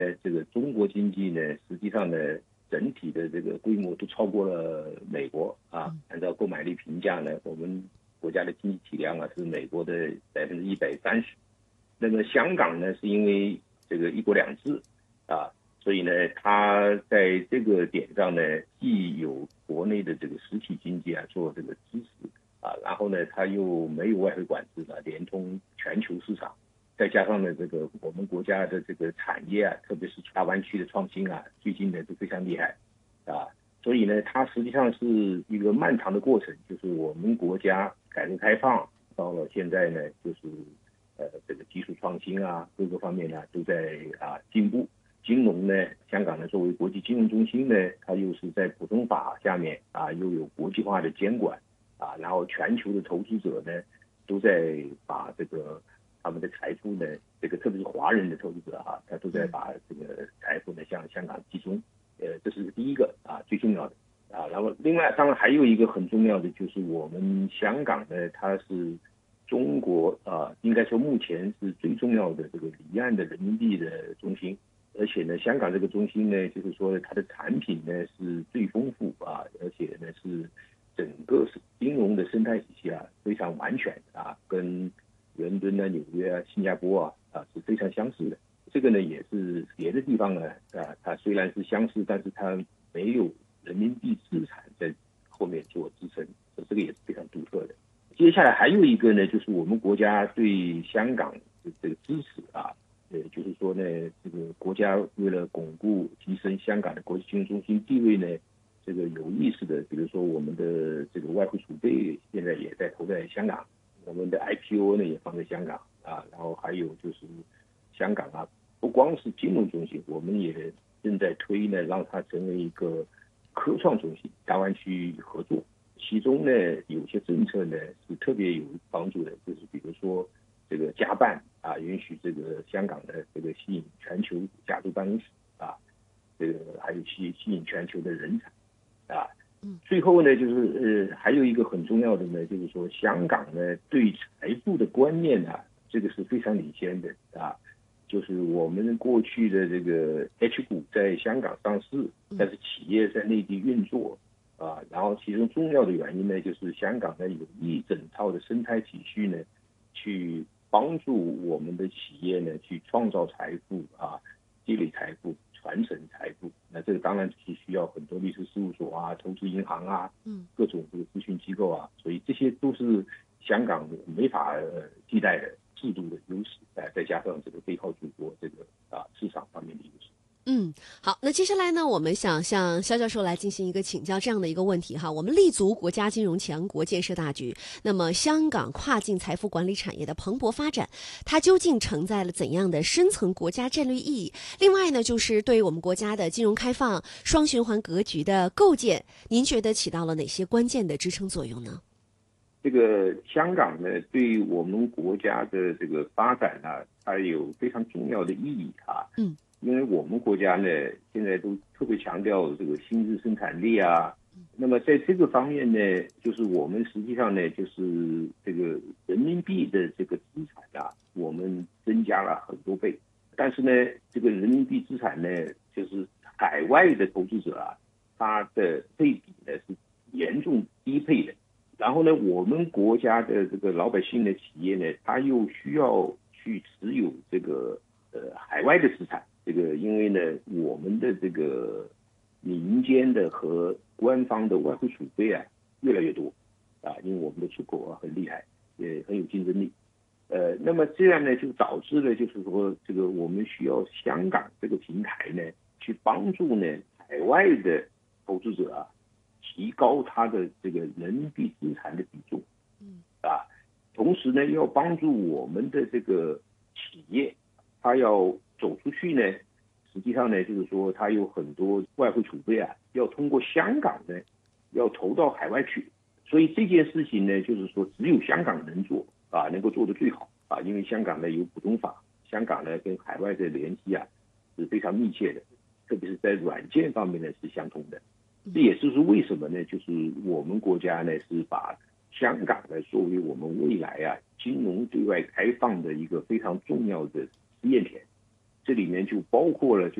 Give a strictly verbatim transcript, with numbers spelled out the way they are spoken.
呃，这个中国经济呢，实际上呢，整体的这个规模都超过了美国啊。按照购买力评价呢，我们国家的经济体量啊是美国的百分之一百三十。那么香港呢，是因为这个一国两制啊，所以呢，它在这个点上呢，既有国内的这个实体经济啊做这个支持啊，然后呢，它又没有外汇管制啊，连通全球市场。再加上呢，这个我们国家的这个产业啊，特别是大湾区的创新啊，最近呢都非常厉害啊，所以呢，它实际上是一个漫长的过程，就是我们国家改革开放到了现在呢，就是呃这个技术创新啊，各个方面呢都在啊进步。金融呢，香港呢作为国际金融中心呢，它又是在普通法下面啊，又有国际化的监管啊，然后全球的投资者呢都在把这个。他们的财富呢，这个特别是华人的投资者啊，他都在把这个财富呢向香港集中，呃，这是第一个啊，最重要的啊。然后另外，当然还有一个很重要的就是我们香港呢，它是中国啊，应该说目前是最重要的这个离岸的人民币的中心，而且呢，香港这个中心呢，就是说它的产品呢是最丰富啊，而且呢是整个金融的生态体系啊非常完全啊，跟伦敦啊、纽约啊、新加坡啊啊是非常相似的。这个呢也是别的地方呢啊，它虽然是相似，但是它没有人民币资产在后面做支撑，这个也是非常独特的。接下来还有一个呢，就是我们国家对香港的这个支持啊，呃，就是说呢，这个国家为了巩固提升香港的国际金融中心地位呢，这个有意识的，比如说我们的这个外汇储备现在也在投在香港。我们的 I P O 呢也放在香港啊，然后还有就是香港啊，不光是金融中心，我们也正在推呢，让它成为一个科创中心，大湾区合作。其中呢，有些政策呢是特别有帮助的，就是比如说这个家办啊，允许这个香港的这个吸引全球家族办公室啊，这个还有吸吸引全球的人才啊。最后呢，就是呃，还有一个很重要的呢，就是说香港呢对财富的观念啊，这个是非常领先的啊。就是我们过去的这个 H 股在香港上市，但是企业在内地运作啊，然后其中重要的原因呢，就是香港呢有一整套的生态体系呢，去帮助我们的企业呢去创造财富啊，积累财富。传承财富，那这个当然是需要很多律师事务所啊、投资银行啊、各种这个咨询机构啊，所以这些都是香港没法呃替代的制度的优势，呃，再加上这个背靠祖国这个啊市场方面的优势。 嗯，好，那接下来呢，我们想向肖教授来进行一个请教这样的一个问题哈。我们立足国家金融强国建设大局，那么香港跨境财富管理产业的蓬勃发展，它究竟承载了怎样的深层国家战略意义？另外呢，就是对于我们国家的金融开放双循环格局的构建，您觉得起到了哪些关键的支撑作用呢？ 这个香港呢，对我们国家的这个发展呢，它有非常重要的意义啊。 嗯。 因为我们国家呢，现在都特别强调这个新质生产力啊。那么在这个方面呢，就是我们实际上呢，就是这个人民币的这个资产啊，我们增加了很多倍。但是呢，这个人民币资产呢，就是海外的投资者啊，他的配比呢是严重低配的。然后呢，我们国家的这个老百姓的企业呢，他又需要去持有这个呃海外的资产。这个因为呢，我们的这个民间的和官方的外汇储备啊越来越多啊，因为我们的出口啊很厉害，也很有竞争力。呃，那么这样呢，就导致了就是说，这个我们需要香港这个平台呢，去帮助呢海外的投资者啊，提高他的这个人民币资产的比重，嗯啊，同时呢，要帮助我们的这个企业，它要走出去呢，实际上呢，就是说它有很多外汇储备啊，要通过香港呢，要投到海外去。所以这件事情呢，就是说只有香港能做啊，能够做得最好啊，因为香港呢有普通法，香港呢跟海外的联系啊是非常密切的，特别是在软件方面呢是相通的。这也就是为什么呢，就是我们国家呢是把香港呢作为我们未来啊金融对外开放的一个非常重要的试验田这里面就包括了就